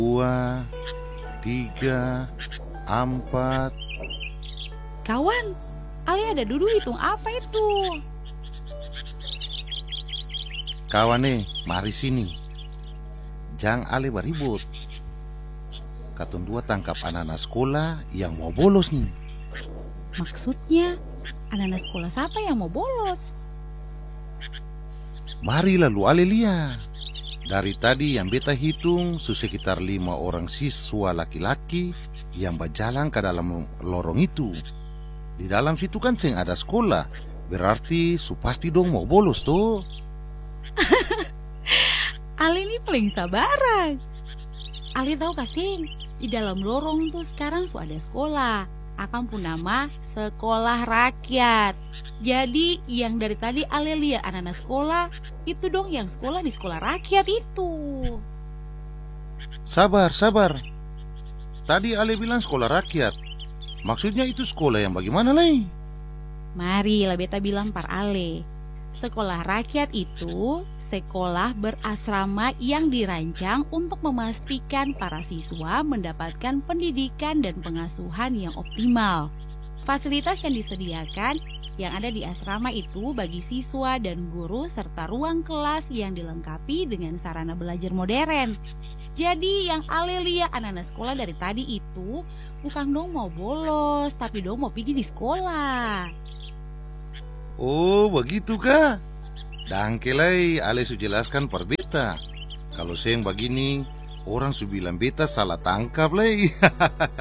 2, 3, 4. Kawan, Ale ada duduk hitung apa itu? Kawan mari sini. Jangan Ale beribut. Katong dua tangkap anak-anak sekolah yang mau bolos nih. Maksudnya, anak-anak sekolah siapa yang mau bolos? Mari lalu Ale lihat. Dari tadi yang beta hitung sekitar 5 orang siswa laki-laki yang berjalan ke dalam lorong itu. Di dalam situ kan seng ada sekolah. Berarti pasti dong mau bolos tuh. Ale ini paling sabaran. Ale tahu kasih, di dalam lorong tuh sekarang ada sekolah. Akan pun nama sekolah rakyat. Jadi yang dari tadi Ale lihat anak-anak sekolah, itu dong yang sekolah di sekolah rakyat itu. Sabar. Tadi Ale bilang sekolah rakyat. Maksudnya itu sekolah yang bagaimana, Lei? Mari lah beta bilang par Ale. Sekolah rakyat itu sekolah berasrama yang dirancang untuk memastikan para siswa mendapatkan pendidikan dan pengasuhan yang optimal. Fasilitas yang disediakan yang ada di asrama itu bagi siswa dan guru serta ruang kelas yang dilengkapi dengan sarana belajar modern. Jadi yang Ale lihat anak-anak sekolah dari tadi itu bukan dong mau bolos, tapi dong mau pergi di sekolah. Oh, begitu kah? Dangkelai Ale su jelaskan per beta. Kalau seng begini, orang su bilang beta salah tangkap, Lei.